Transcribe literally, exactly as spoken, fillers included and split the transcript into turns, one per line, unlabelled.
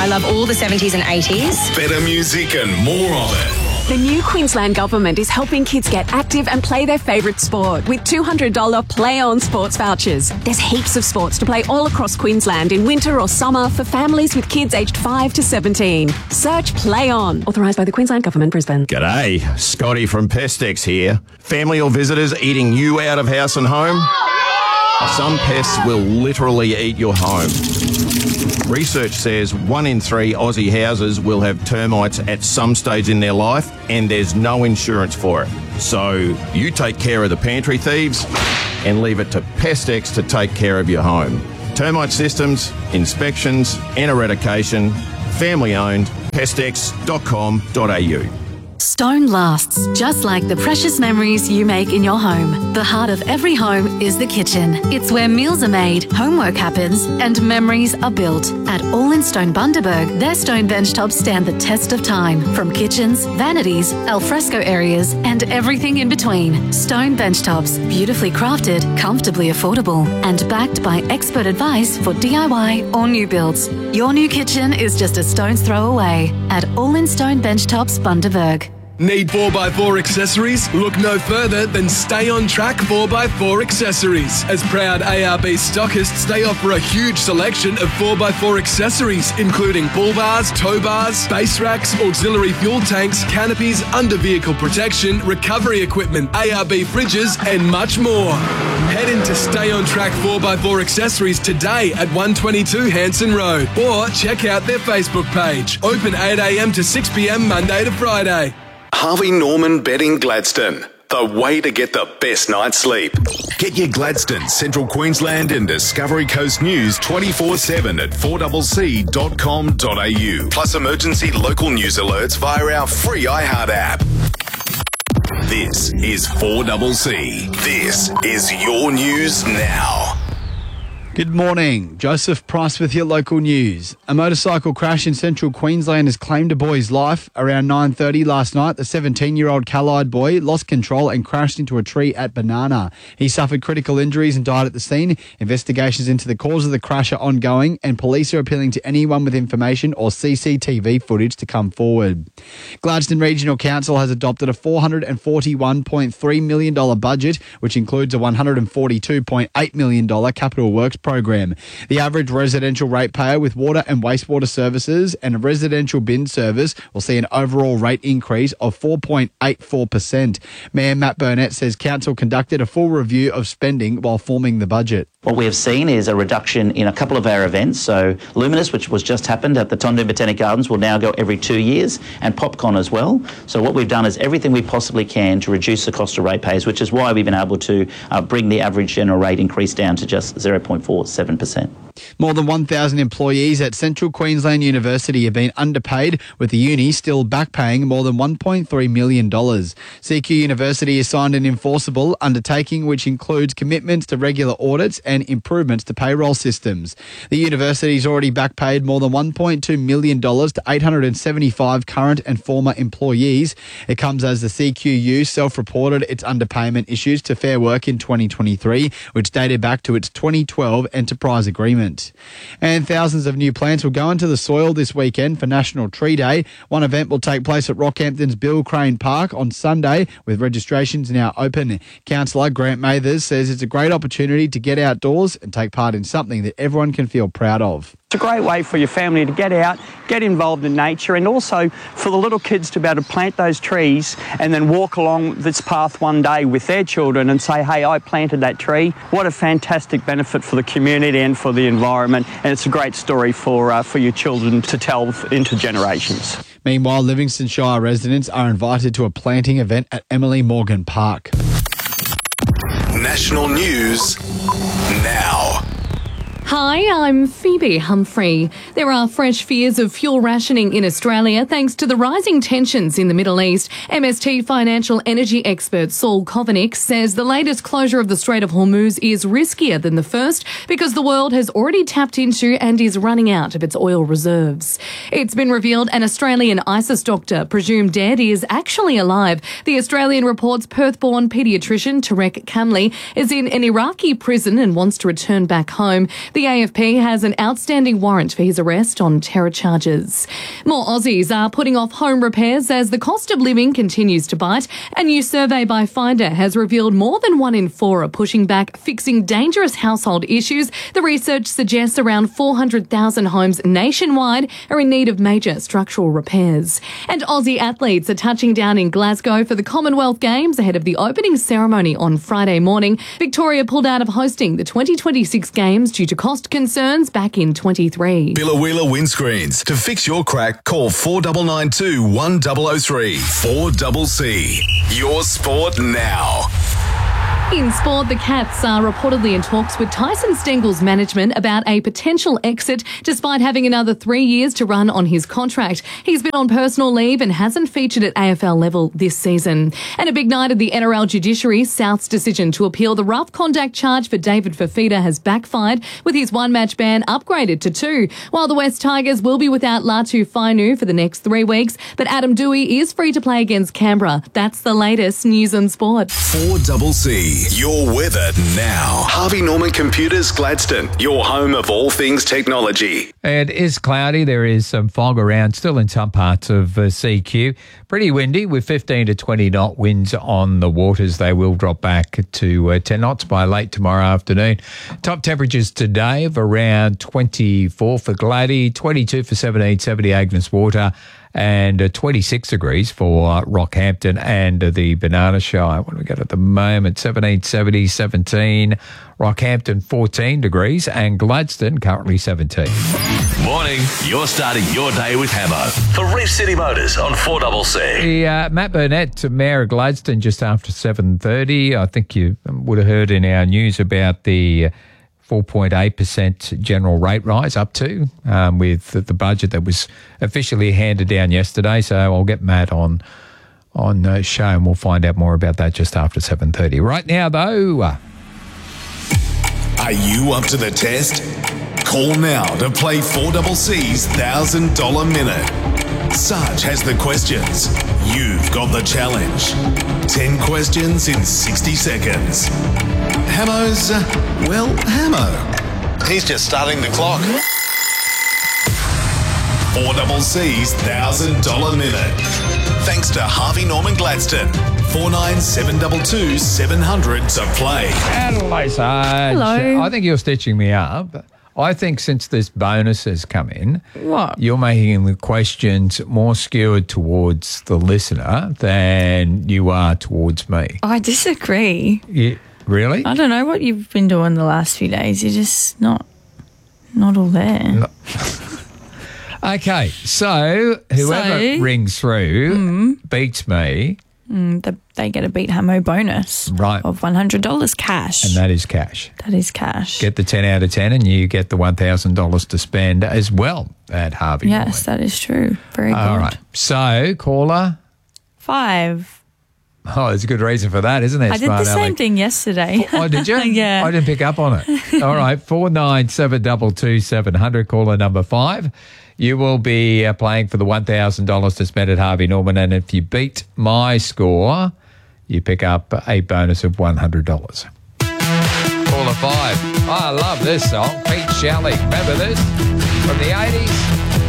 I love all the seventies and eighties.
Better music and more of it.
The new Queensland Government is helping kids get active and play their favourite sport with two hundred dollars Play On sports vouchers. There's heaps of sports to play all across Queensland in winter or summer for families with kids aged five to seventeen. Search Play On. Authorised by the Queensland Government, Brisbane.
G'day, Scotty from Pestex here. Family or visitors eating you out of house and home? Some pests will literally eat your home. Research says one in three Aussie houses will have termites at some stage in their life, and there's no insurance for it. So you take care of the pantry thieves and leave it to Pestex to take care of your home. Termite systems, inspections and eradication, family owned, pestex dot com dot a u.
Stone lasts, just like the precious memories you make in your home. The heart of every home is the kitchen. It's where meals are made, homework happens, and memories are built. At All in Stone Bundaberg, their stone benchtops stand the test of time. From kitchens, vanities, alfresco areas, and everything in between. Stone benchtops, beautifully crafted, comfortably affordable, and backed by expert advice for D I Y or new builds. Your new kitchen is just a stone's throw away at All in Stone Benchtops Bundaberg.
Need four by four accessories? Look no further than Stay On Track four by four accessories. As proud A R B stockists, they offer a huge selection of four by four accessories, including bull bars, tow bars, base racks, auxiliary fuel tanks, canopies, under-vehicle protection, recovery equipment, A R B fridges, and much more. Head into Stay On Track four by four accessories today at one twenty-two Hanson Road, or check out their Facebook page. Open eight a m to six p m Monday to Friday.
Harvey Norman Bedding Gladstone. The way to get the best night's sleep. Get your Gladstone, Central Queensland and Discovery Coast news twenty-four seven at four c c dot com dot a u. Plus emergency local news alerts via our free iHeart app. This is four C C. This is your news now.
Good morning. Joseph Price with your local news. A motorcycle crash in central Queensland has claimed a boy's life. Around nine thirty last night, the seventeen-year-old Callide boy lost control and crashed into a tree at Banana. He suffered critical injuries and died at the scene. Investigations into the cause of the crash are ongoing, and police are appealing to anyone with information or C C T V footage to come forward. Gladstone Regional Council has adopted a four hundred forty-one point three million dollars budget, which includes a one hundred forty-two point eight million dollars capital works program. The average residential ratepayer with water and wastewater services and a residential bin service will see an overall rate increase of four point eight four percent. Mayor Matt Burnett says council conducted a full review of spending while forming the budget.
What we have seen is a reduction in a couple of our events. So Luminous, which was just happened at the Tondu Botanic Gardens, will now go every two years, and PopCon as well. So what we've done is everything we possibly can to reduce the cost to ratepayers, which is why we've been able to uh, bring the average general rate increase down to just zero point four seven percent.
More than one thousand employees at Central Queensland University have been underpaid, with the uni still backpaying more than one point three million dollars. C Q University has signed an enforceable undertaking which includes commitments to regular audits and improvements to payroll systems. The university's already backpaid more than one point two million dollars to eight hundred seventy-five current and former employees. It comes as the C Q U self-reported its underpayment issues to Fair Work in twenty twenty-three, which dated back to its twenty twelve enterprise agreement. And thousands of new plants will go into the soil this weekend for National Tree Day. One event will take place at Rockhampton's Bill Crane Park on Sunday, with registrations now open. Councillor Grant Mathers says it's a great opportunity to get outdoors and take part in something that everyone can feel proud of.
It's a great way for your family to get out, get involved in nature, and also for the little kids to be able to plant those trees and then walk along this path one day with their children and say, hey, I planted that tree. What a fantastic benefit for the community and for the environment, and it's a great story for, uh, for your children to tell into generations.
Meanwhile, Livingston Shire residents are invited to a planting event at Emily Morgan Park.
National news now.
Hi, I'm Phoebe Humphrey. There are fresh fears of fuel rationing in Australia thanks to the rising tensions in the Middle East. M S T financial energy expert Saul Kovanic says the latest closure of the Strait of Hormuz is riskier than the first because the world has already tapped into and is running out of its oil reserves. It's been revealed an Australian ISIS doctor presumed dead is actually alive. The Australian reports Perth-born paediatrician Tarek Kamli is in an Iraqi prison and wants to return back home. The A F P has an outstanding warrant for his arrest on terror charges. More Aussies are putting off home repairs as the cost of living continues to bite. A new survey by Finder has revealed more than one in four are pushing back fixing dangerous household issues. The research suggests around four hundred thousand homes nationwide are in need of major structural repairs. And Aussie athletes are touching down in Glasgow for the Commonwealth Games ahead of the opening ceremony on Friday morning. Victoria pulled out of hosting the twenty twenty-six Games due to cost concerns back in twenty-three.
Billa Windscreens. To fix your crack, call four nine nine two, one zero zero three. four C C. Your sport now.
In sport, the Cats are reportedly in talks with Tyson Stengel's management about a potential exit despite having another three years to run on his contract. He's been on personal leave and hasn't featured at A F L level this season. And a big night at the N R L judiciary. South's decision to appeal the rough conduct charge for David Fafita has backfired, with his one-match ban upgraded to two, while the West Tigers will be without Latu Fainu for the next three weeks. But Adam Dewey is free to play against Canberra. That's the latest news on sport.
four C C. Your weather now. Harvey Norman Computers Gladstone, your home of all things technology.
It is cloudy. There is some fog around still in some parts of uh, C Q. Pretty windy with fifteen to twenty knot winds on the waters. They will drop back to uh, ten knots by late tomorrow afternoon. Top temperatures today of around twenty-four for Gladdy, twenty-two for seventeen seventy Agnes Water, and uh, twenty-six degrees for uh, Rockhampton and uh, the Banana Shire. What do we got at the moment? seventeen seventy, seventeen. Rockhampton, fourteen degrees, and Gladstone currently seventeen.
Morning. You're starting your day with Hamo for Reef City Motors on four C C.
The, uh, Matt Burnett, Mayor of Gladstone, just after seven thirty. I think you would have heard in our news about the four point eight percent general rate rise up to um, with the budget that was officially handed down yesterday. So I'll get Matt on on uh, show and we'll find out more about that just after seven thirty. Right now, though... Uh,
Are you up to the test? Call now to play four C C's one thousand dollars Minute. Sarge has the questions. You've got the challenge. ten questions in sixty seconds. Hamo's, uh, well, Hamo. He's just starting the clock. four C C's one thousand dollars Minute. Thanks to Harvey Norman Gladstone. four nine seven two two, seven hundred to play.
Hello, Sarge.
Hello.
I think you're stitching me up. I think since this bonus has come in,
What?
you're making the questions more skewed towards the listener than you are towards me.
I disagree.
You, really?
I don't know what you've been doing the last few days. You're just not not all there.
No. Okay, so whoever
So-
rings through beats me,
Mm, the, they get a beat Hamo bonus
right,
of one hundred dollars cash.
and that is cash.
That is cash.
Get the ten out of ten and you get the one thousand dollars to spend as well at Harvey Norman.
Yes, that is true. Very good.
All right, so caller.
Five.
Oh, there's a good reason for that, isn't there?
I did
Smart
the same
Alec?
thing yesterday.
Oh, did you?
Yeah.
I didn't pick up on it. All right, four nine seven two two seven hundred, caller number five. You will be uh, playing for the one thousand dollars to spend at Harvey Norman, and if you beat my score, you pick up a bonus of one hundred dollars. Caller five. Oh, I love this song. Pete Shelley. Remember this? From the eighties?